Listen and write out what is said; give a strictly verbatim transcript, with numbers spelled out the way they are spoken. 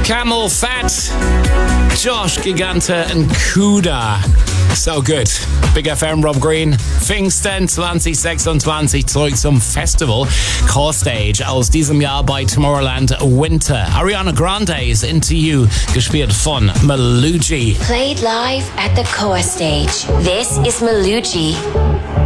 Camel Fat, Josh Gigante and Kuda. So good. Big F M, Rob Green. Pfingsten zwanzig sechsundzwanzig zurück zum Festival. Core Stage aus diesem Jahr bei Tomorrowland Winter. Ariana Grande ist Into You, gespielt von Maluji. Played live at the Core Stage. This is Maluji.